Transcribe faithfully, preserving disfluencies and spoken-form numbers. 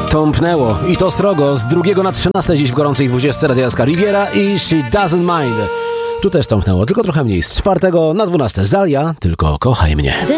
Tąpnęło i to strogo z drugiego na trzynaste dziś w gorącej dwudziestce Radia S K Riviera i She Doesn't Mind. Tu też tąpnęło, tylko trochę mniej. Z czwartego na dwunaste Zalia, tylko kochaj mnie.